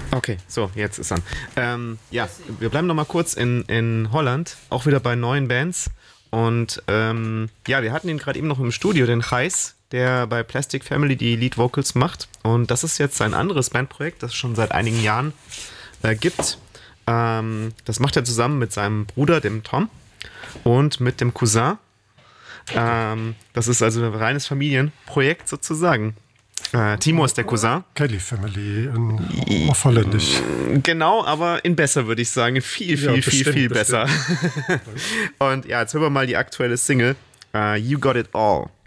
Okay, so, jetzt ist an. Ja, wir bleiben noch mal kurz in Holland, auch wieder bei neuen Bands. Und ja, wir hatten ihn gerade eben noch im Studio, den Gijs, der bei Plastic Family die Lead Vocals macht. Und das ist jetzt sein anderes Bandprojekt, das es schon seit einigen Jahren gibt. Das macht er zusammen mit seinem Bruder, dem Tom, und mit dem Cousin. Das ist also ein reines Familienprojekt sozusagen. Timo ist der Cousin. Kelly Family auf Holländisch. Genau, aber in besser, würde ich sagen. Viel besser. Und ja, jetzt hören wir mal die aktuelle Single. You Got It All.